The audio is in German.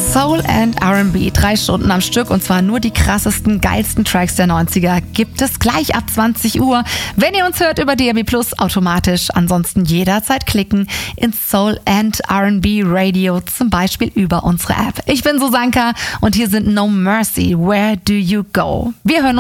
Soul and R&B, 3 Stunden am Stück und zwar nur die krassesten, geilsten Tracks der 90er gibt es gleich ab 20 Uhr. Wenn ihr uns hört über DAB+, automatisch. Ansonsten jederzeit klicken ins Soul and R&B Radio, zum Beispiel über unsere App. Ich bin Susanka und hier sind No Mercy, Where Do You Go? Wir hören